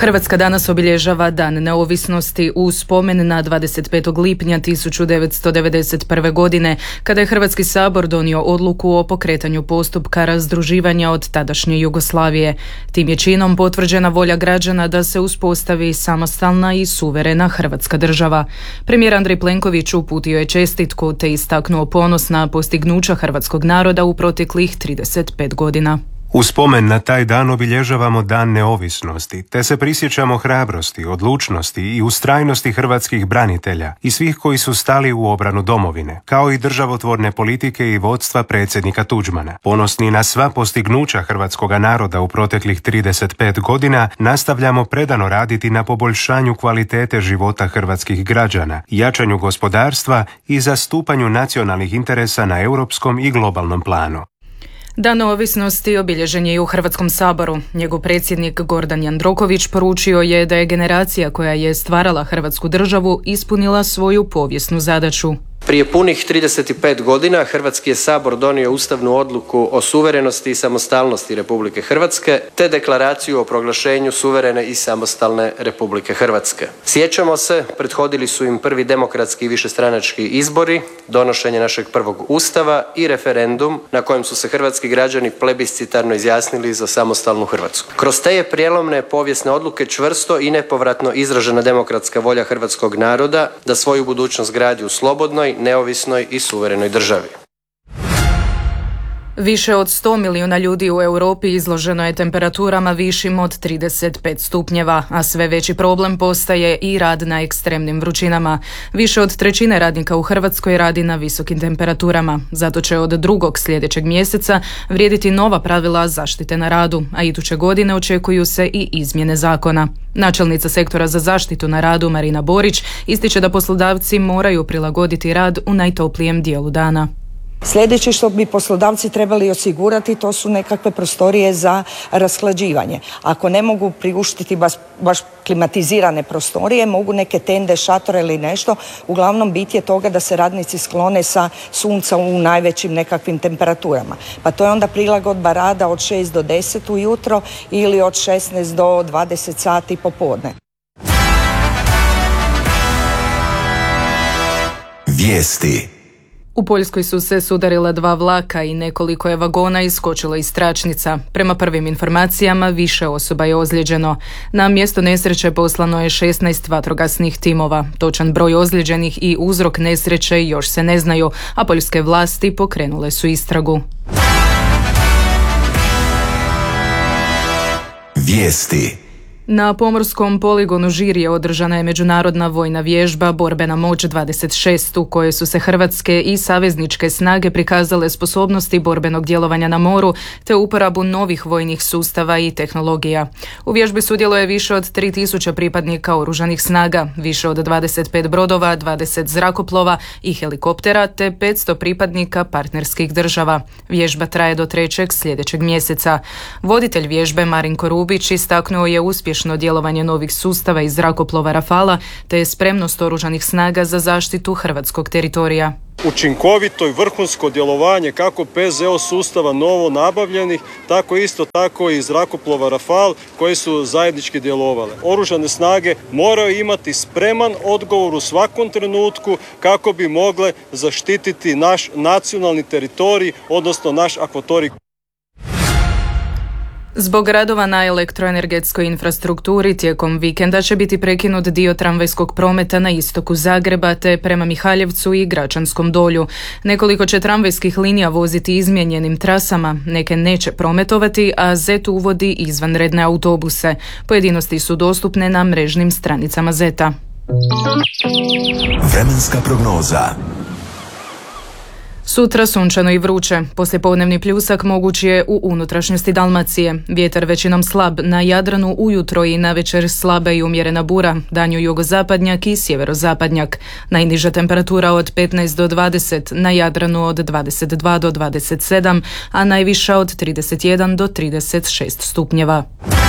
Hrvatska danas obilježava Dan neovisnosti u spomen na 25. lipnja 1991. godine, kada je Hrvatski sabor donio odluku o pokretanju postupka razdruživanja od tadašnje Jugoslavije. Tim je činom potvrđena volja građana da se uspostavi samostalna i suverena Hrvatska država. Premijer Andrej Plenković uputio je čestitku te istaknuo ponos na postignuća hrvatskog naroda u proteklih 35 godina. U spomen na taj dan obilježavamo Dan neovisnosti, te se prisjećamo hrabrosti, odlučnosti i ustrajnosti hrvatskih branitelja i svih koji su stali u obranu domovine, kao i državotvorne politike i vodstva predsjednika Tuđmana. Ponosni na sva postignuća hrvatskoga naroda u proteklih 35 godina, nastavljamo predano raditi na poboljšanju kvalitete života hrvatskih građana, jačanju gospodarstva i zastupanju nacionalnih interesa na europskom i globalnom planu. Dan neovisnosti obilježen je i u Hrvatskom saboru. Njegov predsjednik Gordan Jandroković poručio je da je generacija koja je stvarala Hrvatsku državu ispunila svoju povijesnu zadaću. Prije punih 35 godina Hrvatski je sabor donio ustavnu odluku o suverenosti i samostalnosti Republike Hrvatske te deklaraciju o proglašenju suverene i samostalne Republike Hrvatske. Sjećamo se, prethodili su im prvi demokratski i višestranački izbori, donošenje našeg prvog ustava i referendum na kojem su se hrvatski građani plebiscitarno izjasnili za samostalnu Hrvatsku. Kroz te je prijelomne povijesne odluke čvrsto i nepovratno izražena demokratska volja hrvatskog naroda da svoju budućnost gradi u slobodnoj, neovisnoj i suverenoj državi. Više od 100 milijuna ljudi u Europi izloženo je temperaturama višim od 35 stupnjeva, a sve veći problem postaje i rad na ekstremnim vrućinama. Više od trećine radnika u Hrvatskoj radi na visokim temperaturama. Zato će od drugog sljedećeg mjeseca vrijediti nova pravila zaštite na radu, a iduće godine očekuju se i izmjene zakona. Načelnica sektora za zaštitu na radu Marina Borić ističe da poslodavci moraju prilagoditi rad u najtoplijem dijelu dana. Sljedeće što bi poslodavci trebali osigurati to su nekakve prostorije za rashlađivanje. Ako ne mogu priuštiti baš klimatizirane prostorije, mogu neke tende, šatore ili nešto. Uglavnom bit je toga da se radnici sklone sa sunca u najvećim nekakvim temperaturama. Pa to je onda prilagodba rada od 6 do 10 ujutro ili od 16 do 20 sati popodne. Vijesti. U Poljskoj su se sudarila 2 vlaka i nekoliko je vagona iskočilo iz tračnica. Prema prvim informacijama više osoba je ozlijeđeno. Na mjesto nesreće poslano je 16 vatrogasnih timova. Točan broj ozlijeđenih i uzrok nesreće još se ne znaju, a poljske vlasti pokrenule su istragu. Vijesti. Na pomorskom poligonu Žirje održana je međunarodna vojna vježba Borbena moć 26 u kojoj su se hrvatske i savezničke snage prikazale sposobnosti borbenog djelovanja na moru te uporabu novih vojnih sustava i tehnologija. U vježbi sudjeluje više od 3000 pripadnika oružanih snaga, više od 25 brodova, 20 zrakoplova i helikoptera te 500 pripadnika partnerskih država. Vježba traje do 3. sljedećeg mjeseca. Voditelj vježbe Marinko Rubić istaknuo je uspješno djelovanje novih sustava iz zrakoplova Rafala te je spremnost oružanih snaga za zaštitu hrvatskog teritorija. Učinkovito i vrhunsko djelovanje kako PZO sustava novo nabavljenih, tako i zrakoplova Rafal koji su zajednički djelovale. Oružane snage moraju imati spreman odgovor u svakom trenutku kako bi mogle zaštititi naš nacionalni teritorij, odnosno naš akvatorij. Zbog radova na elektroenergetskoj infrastrukturi tijekom vikenda će biti prekinut dio tramvajskog prometa na istoku Zagreba te prema Mihaljevcu i Gračanskom dolju. Nekoliko će tramvajskih linija voziti izmijenjenim trasama, neke neće prometovati, a ZET uvodi izvanredne autobuse. Pojedinosti su dostupne na mrežnim stranicama ZET-a. Vremenska prognoza. Sutra sunčano i vruće. Poslijepodnevni pljusak moguć je u unutrašnjosti Dalmacije. Vjetar većinom slab, na Jadranu ujutro i navečer slaba i umjerena bura, danju jugozapadnjak i sjeverozapadnjak. Najniža temperatura od 15 do 20, na Jadranu od 22 do 27, a najviša od 31 do 36 stupnjeva.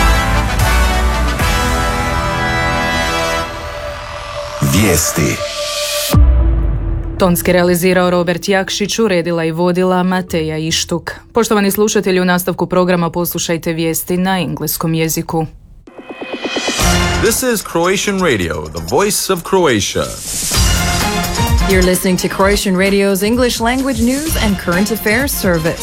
Vijesti. Tonski realizirao Robert Jakšić, uredila i vodila Mateja Ištuk. Poštovani slušatelji, u nastavku programa poslušajte vijesti na engleskom jeziku. This is Croatian Radio, the voice of Croatia. You're listening to Croatian Radio's English language news and current affairs service.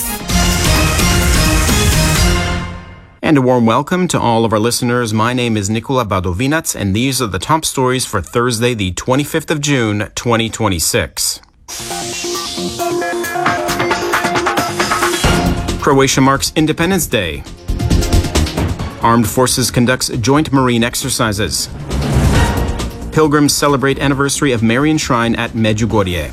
And a warm welcome to all of our listeners. My name is Nikola Badovinac, and these are the top stories for Thursday, the 25th of June, 2026. Croatia marks Independence Day. Armed Forces conducts joint marine exercises. Pilgrims celebrate anniversary of Marian Shrine at Međugorje.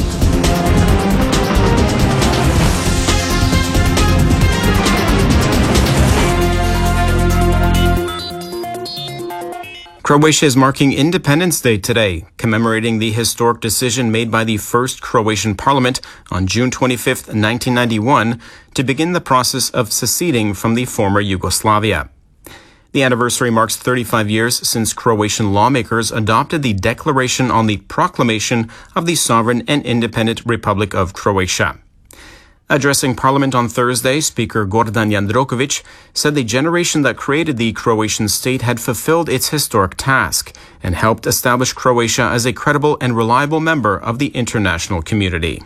Croatia is marking Independence Day today, commemorating the historic decision made by the first Croatian parliament on June 25, 1991, to begin the process of seceding from the former Yugoslavia. The anniversary marks 35 years since Croatian lawmakers adopted the Declaration on the Proclamation of the Sovereign and Independent Republic of Croatia. Addressing Parliament on Thursday, Speaker Gordan Jandroković said the generation that created the Croatian state had fulfilled its historic task and helped establish Croatia as a credible and reliable member of the international community.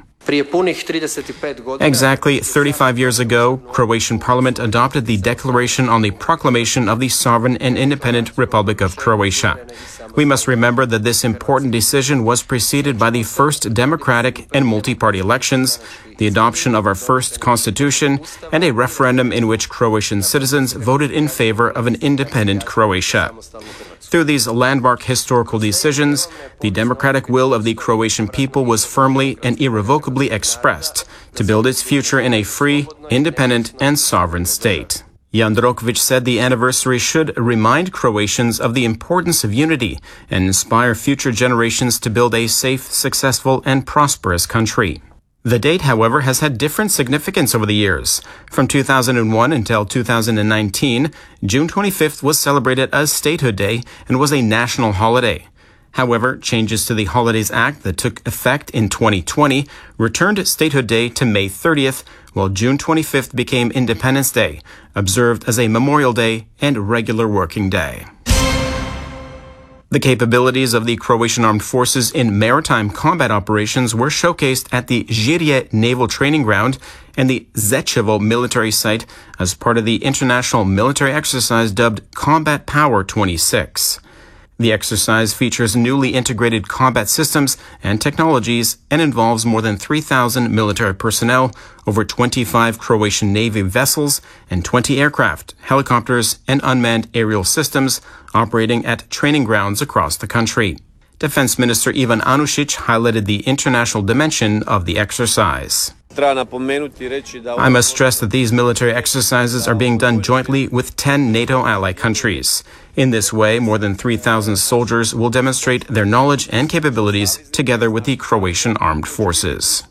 Exactly 35 years ago, Croatian Parliament adopted the Declaration on the Proclamation of the Sovereign and Independent Republic of Croatia. We must remember that this important decision was preceded by the first democratic and multi-party elections, the adoption of our first constitution, and a referendum in which Croatian citizens voted in favor of an independent Croatia. Through these landmark historical decisions, the democratic will of the Croatian people was firmly and irrevocably expressed to build its future in a free, independent, and sovereign state. Jandroković said the anniversary should remind Croatians of the importance of unity and inspire future generations to build a safe, successful, and prosperous country. The date, however, has had different significance over the years. From 2001 until 2019, June 25th was celebrated as Statehood Day and was a national holiday. However, changes to the Holidays Act that took effect in 2020 returned Statehood Day to May 30th, while June 25th became Independence Day, observed as a Memorial Day and regular working day. The capabilities of the Croatian Armed Forces in maritime combat operations were showcased at the Žirje Naval Training Ground and the Zečevo military site as part of the international military exercise dubbed Combat Power 26. The exercise features newly integrated combat systems and technologies and involves more than 3,000 military personnel, over 25 Croatian Navy vessels, and 20 aircraft, helicopters, and unmanned aerial systems operating at training grounds across the country. Defense Minister Ivan Anušić highlighted the international dimension of the exercise. I must stress that these military exercises are being done jointly with 10 NATO ally countries. In this way, more than 3,000 soldiers will demonstrate their knowledge and capabilities together with the Croatian Armed Forces.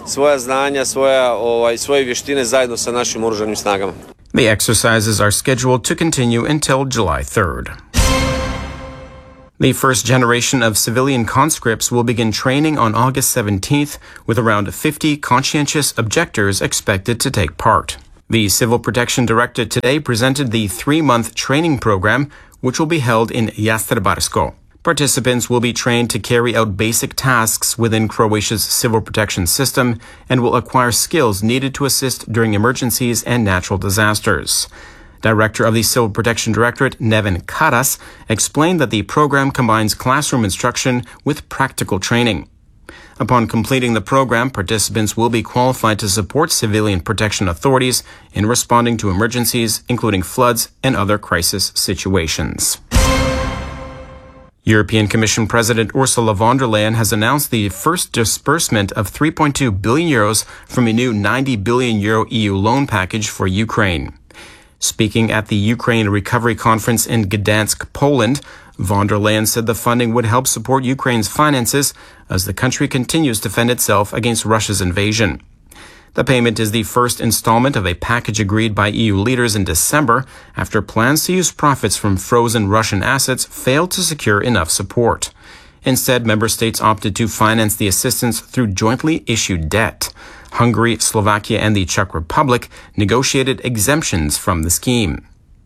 The exercises are scheduled to continue until July 3rd. The first generation of civilian conscripts will begin training on August 17th, with around 50 conscientious objectors expected to take part. The Civil Protection Directorate today presented the 3-month training program, which will be held in Jastrebarsko. Participants will be trained to carry out basic tasks within Croatia's civil protection system and will acquire skills needed to assist during emergencies and natural disasters. Director of the Civil Protection Directorate, Neven Karas, explained that the program combines classroom instruction with practical training. Upon completing the program, participants will be qualified to support civilian protection authorities in responding to emergencies, including floods and other crisis situations. European Commission President Ursula von der Leyen has announced the first disbursement of 3.2 billion euros from a new 90 billion euro EU loan package for Ukraine. Speaking at the Ukraine Recovery Conference in Gdansk, Poland, von der Leyen said the funding would help support Ukraine's finances as the country continues to defend itself against Russia's invasion. The payment is the first installment of a package agreed by EU leaders in December after plans to use profits from frozen Russian assets failed to secure enough support. Instead, member states opted to finance the assistance through jointly issued debt. Hungary, Slovakia, and the Czech Republic negotiated exemptions from the scheme.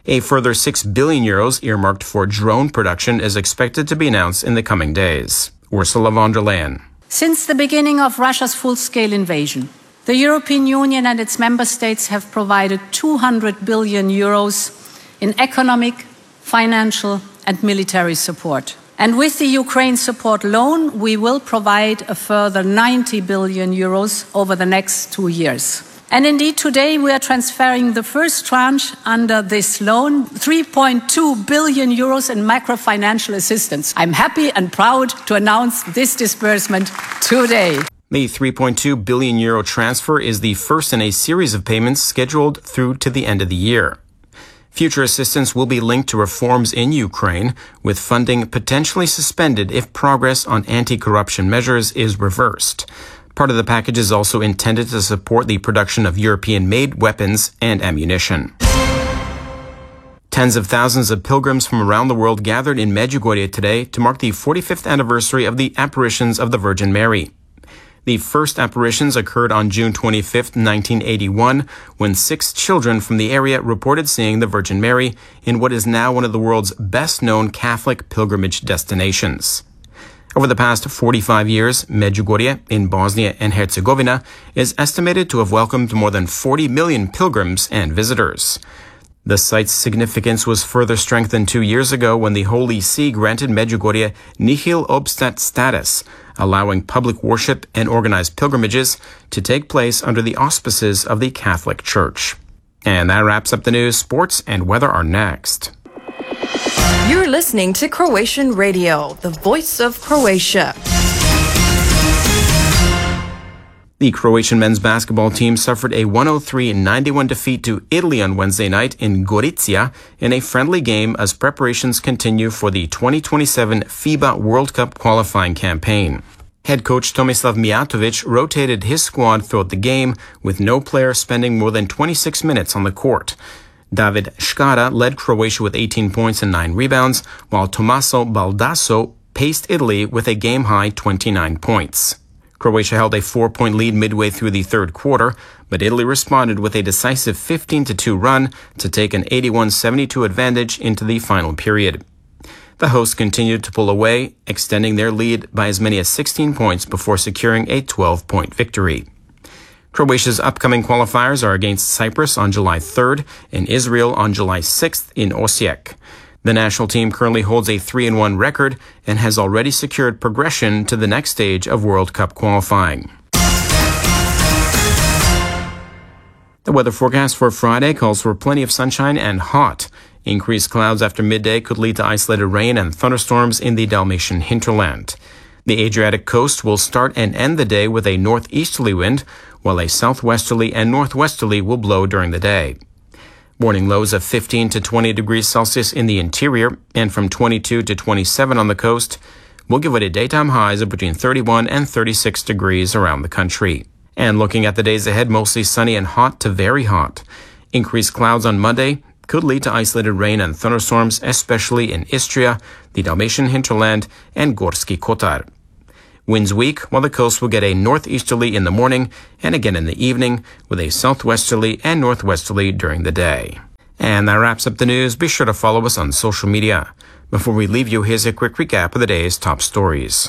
A further €6 billion earmarked for drone production is expected to be announced in the coming days. Ursula von der Leyen. Since the beginning of Russia's full-scale invasion, the European Union and its member states have provided €200 billion in economic, financial and military support. And with the Ukraine support loan, we will provide a further €90 billion over the next 2 years. And indeed, today we are transferring the first tranche under this loan, €3.2 billion in macro-financial assistance. I'm happy and proud to announce this disbursement today. The €3.2 billion transfer is the first in a series of payments scheduled through to the end of the year. Future assistance will be linked to reforms in Ukraine, with funding potentially suspended if progress on anti-corruption measures is reversed. Part of the package is also intended to support the production of European-made weapons and ammunition. Tens of thousands of pilgrims from around the world gathered in Medjugorje today to mark the 45th anniversary of the apparitions of the Virgin Mary. The first apparitions occurred on June 25, 1981, when 6 children from the area reported seeing the Virgin Mary in what is now one of the world's best-known Catholic pilgrimage destinations. Over the past 45 years, Medjugorje in Bosnia and Herzegovina is estimated to have welcomed more than 40 million pilgrims and visitors. The site's significance was further strengthened 2 years ago when the Holy See granted Medjugorje nihil obstat status, allowing public worship and organized pilgrimages to take place under the auspices of the Catholic Church. And that wraps up the news. Sports and weather are next. You're listening to Croatian Radio, the voice of Croatia. The Croatian men's basketball team suffered a 103-91 defeat to Italy on Wednesday night in Gorizia in a friendly game as preparations continue for the 2027 FIBA World Cup qualifying campaign. Head coach Tomislav Mijatovic rotated his squad throughout the game, with no player spending more than 26 minutes on the court. David Škara led Croatia with 18 points and 9 rebounds, while Tommaso Baldasso paced Italy with a game-high 29 points. Croatia held a 4-point lead midway through the third quarter, but Italy responded with a decisive 15-2 run to take an 81-72 advantage into the final period. The hosts continued to pull away, extending their lead by as many as 16 points before securing a 12-point victory. Croatia's upcoming qualifiers are against Cyprus on July 3rd and Israel on July 6th in Osijek. The national team currently holds a 3-1 record and has already secured progression to the next stage of World Cup qualifying. The weather forecast for Friday calls for plenty of sunshine and hot. Increased clouds after midday could lead to isolated rain and thunderstorms in the Dalmatian hinterland. The Adriatic coast will start and end the day with a northeasterly wind, while a southwesterly and northwesterly will blow during the day. Morning lows of 15 to 20 degrees Celsius in the interior and from 22 to 27 on the coast will give it a daytime highs of between 31 and 36 degrees around the country. And looking at the days ahead, mostly sunny and hot to very hot. Increased clouds on Monday could lead to isolated rain and thunderstorms, especially in Istria, the Dalmatian hinterland, and Gorski Kotar. Winds weak, while the coast will get a northeasterly in the morning and again in the evening, with a southwesterly and northwesterly during the day. And that wraps up the news. Be sure to follow us on social media. Before we leave you, here's a quick recap of the day's top stories.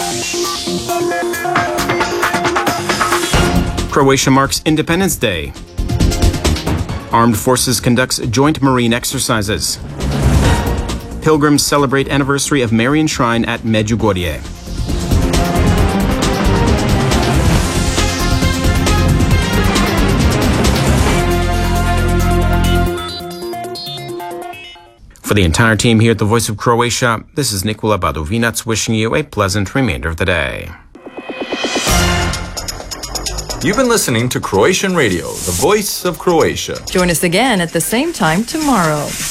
Croatia marks Independence Day. Armed Forces conducts joint marine exercises. Pilgrims celebrate anniversary of Marian Shrine at Medjugorje. For the entire team here at the Voice of Croatia, this is Nikola Badovinac wishing you a pleasant remainder of the day. You've been listening to Croatian Radio, the voice of Croatia. Join us again at the same time tomorrow.